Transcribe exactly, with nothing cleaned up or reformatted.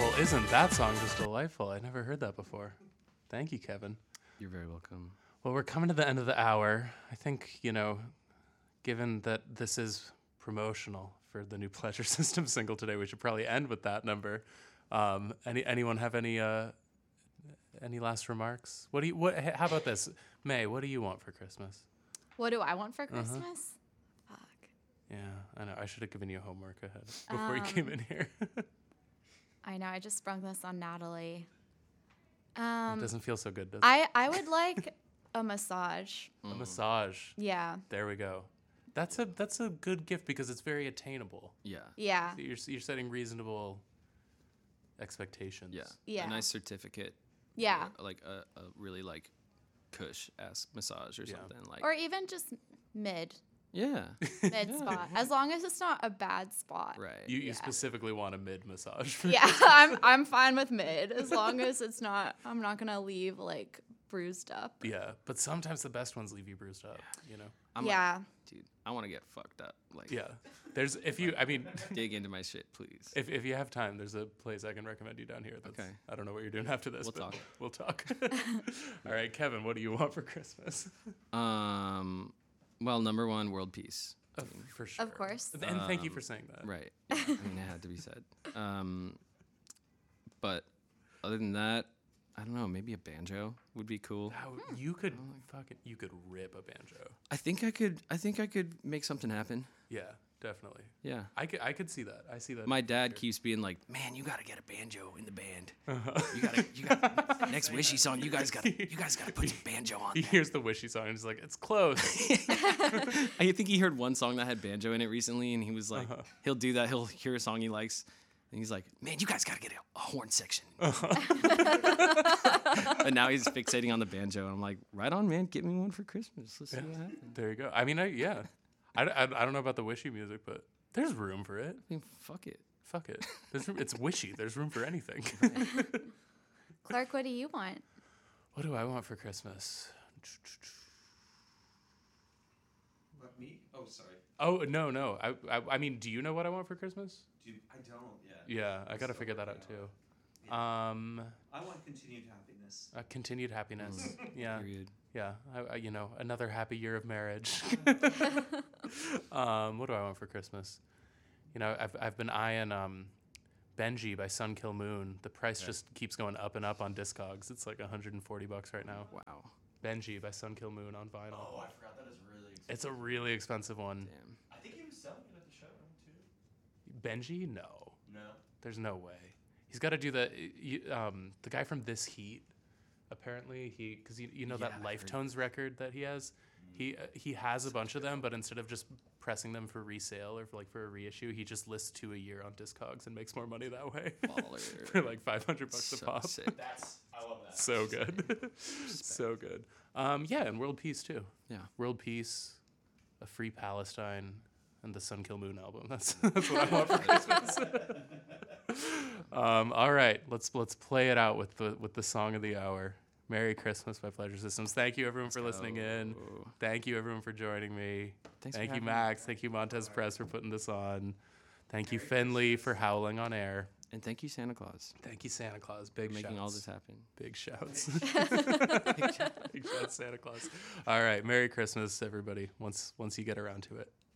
Well, isn't that song just delightful? I never heard that before. Thank you, Kevin. You're very welcome. Well, we're coming to the end of the hour. I think, you know, given that this is promotional for the new Pleasure System single today, we should probably end with that number. Um, any anyone have any uh, any last remarks? What do you? What? How about this, May? What do you want for Christmas? What do I want for Uh-huh. Christmas? Fuck. Yeah, I know. I should have given you homework ahead before you came in here. I know. I just sprung this on Natalie. It Um, doesn't feel so good, does it? I I would like a massage. A massage. Yeah. There we go. That's a that's a good gift because it's very attainable. Yeah. Yeah. You're you're setting reasonable expectations. Yeah. Yeah. A nice certificate. Yeah. Or like a, a really like cush-ass massage or Yeah. something. Like. Or even just mid yeah. mid spot, as long as it's not a bad spot. Right. You, you Yeah. specifically want a mid massage. For Yeah, I'm I'm fine with mid as long as it's not. I'm not gonna leave like bruised up. Yeah, but sometimes the best ones leave you bruised up. You know. I'm yeah. Like, dude, I want to get fucked up. Like. Yeah. There's if you I mean Dig into my shit, please. if if you have time, there's a place I can recommend you down here. That's, Okay. I don't know what you're doing after this. We'll but talk. We'll talk. All right, Kevin, what do you want for Christmas? Um. Well, number one, world peace. Uh, for sure. Of course. And thank you Um, for saying that. Right. Yeah, I mean, it had to be said. Um, but other than that, I don't know. Maybe a banjo would be cool. How you could fucking you could rip a banjo. I think I could. I think I could make something happen. Yeah, definitely. Yeah. I could I could see that. I see that. My dad keeps being like, "Man, you gotta get a banjo in the band. You gotta, you gotta next Wishy song. You guys got, to you guys gotta put some banjo on." He there." hears the Wishy song and he's like, it's close. I think he heard one song that had banjo in it recently, and he was like, Uh-huh. he'll do that. He'll hear a song he likes, and he's like, "Man, you guys gotta get a, a horn section." And now he's fixating on the banjo. And I'm like, right on, man. Get me one for Christmas. Let's see what happens. There you go. I mean, I, yeah. I, I, I don't know about the Wishy music, but there's room for it. I mean, fuck it. Fuck it. There's room, it's Wishy. There's room for anything. Clark, what do you want? What do I want for Christmas? What, me? Oh, sorry. Oh, no, no. I, I, I mean, do you know what I want for Christmas? Dude, I don't yet. Yeah, I got to Still figure that out working on too. it. Yeah. Um, I want continued happiness. uh, continued happiness. Yeah. Period. Yeah, I, I, you know, another happy year of marriage. um, what do I want for Christmas? You know, I've I've been eyeing um, Benji by Sun Kill Moon. The price Okay. just keeps going up and up on Discogs. It's like one hundred forty bucks right now. Wow. Benji by Sun Kill Moon on vinyl. Oh, I forgot that is really expensive. It's a really expensive one. Damn. I think he was selling it at the show, too. Benji? No, No. there's no way. He's got to do the you, um, the guy from This Heat. Apparently, he because you, you know Yeah, that I Life heard Tones record that he has. He uh, he has a bunch of them, but instead of just pressing them for resale or for like for a reissue, he just lists two a year on Discogs and makes more money that way. Baller. For like five hundred bucks So a pop. sick. That's, I love that. So good, so good. Um, yeah, and world peace too. Yeah. World peace, a free Palestine, and the Sun Kill Moon album. That's that's what I want for Christmas. um, all right, let's let's play it out with the with the song of the hour. Merry Christmas by Pleasure Systems. Thank you everyone for listening in. go. Thank you everyone for joining me. Thanks for Thank you having me. Max. Thank you Montez Press for putting this on. Thank you Finley for howling on air. And thank you, Santa Claus, Thank you Santa Claus. for Big making shouts. all this happen. Big shouts. Big shouts, Santa Claus. All right. Merry Christmas, everybody. Once once you get around to it.